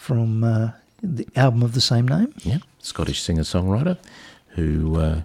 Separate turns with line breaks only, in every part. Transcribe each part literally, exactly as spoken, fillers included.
from uh, the album of the same name.
Yeah, Scottish singer-songwriter who uh,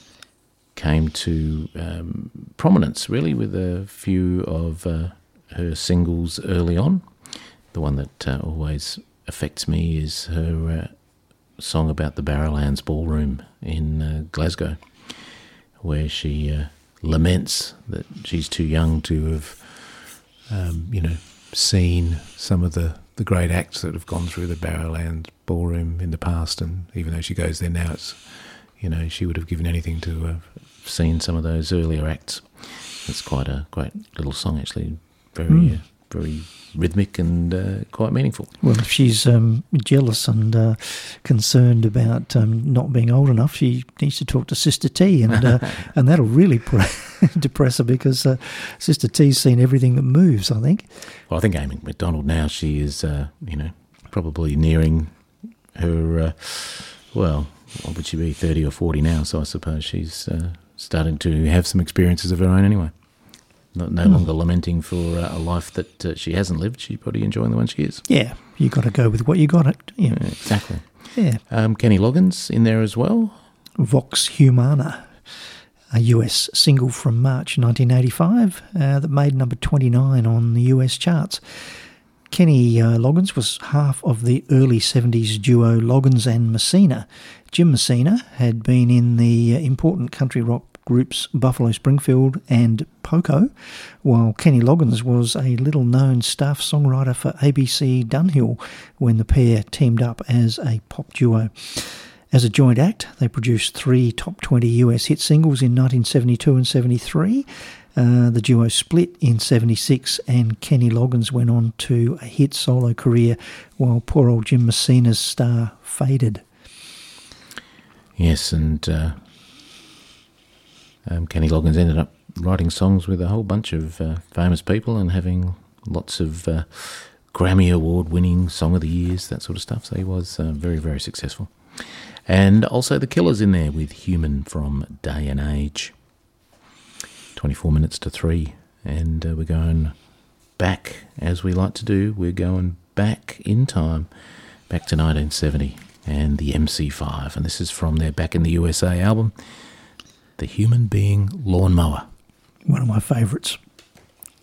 came to um, prominence, really, with a few of uh, her singles early on. The one that uh, always affects me is her uh, song about the Barrowlands Ballroom in uh, Glasgow, where she uh, laments that she's too young to have, um, you know, seen some of the, the great acts that have gone through the Barrowlands Ballroom in the past, and even though she goes there now, it's, you know, she would have given anything to have seen some of those earlier acts. It's quite a great little song, actually, very, mm. uh, very rhythmic and uh, quite meaningful.
Well, if she's um, jealous and uh, concerned about um, not being old enough, she needs to talk to Sister T, and uh, and that'll really depress her, because uh, Sister T's seen everything that moves, I think.
Well, I think Amy McDonald now, she is, uh, you know, probably nearing her, uh, well, what would she be, thirty or forty now, so I suppose she's uh, starting to have some experiences of her own anyway. Not, no mm. longer lamenting for uh, a life that uh, she hasn't lived. She's probably enjoying the one she is.
Yeah, you got to go with what you got. It. Yeah.
Yeah, exactly.
Yeah.
Um, Kenny Loggins in there as well.
Vox Humana, a U S single from March nineteen eighty-five uh, that made number twenty-nine on the U S charts. Kenny uh, Loggins was half of the early seventies duo Loggins and Messina. Jim Messina had been in the uh, important country rock groups Buffalo Springfield and Poco, while Kenny Loggins was a little-known staff songwriter for A B C Dunhill when the pair teamed up as a pop duo. As a joint act, they produced three top twenty U S hit singles in nineteen seventy-two and seventy-three. Uh, the duo split in seventy-six, and Kenny Loggins went on to a hit solo career while poor old Jim Messina's star faded.
Yes, and uh, um, Kenny Loggins ended up writing songs with a whole bunch of uh, famous people and having lots of uh, Grammy Award-winning Song of the Years, that sort of stuff. So he was uh, very, very successful. And also the Killers in there with Human from Day and Age. twenty-four minutes to three, and uh, we're going back, as we like to do. We're going back in time, back to nineteen seventy, and the M C five, and this is from their Back in the U S A album, The Human Being Lawnmower.
One of my favourites.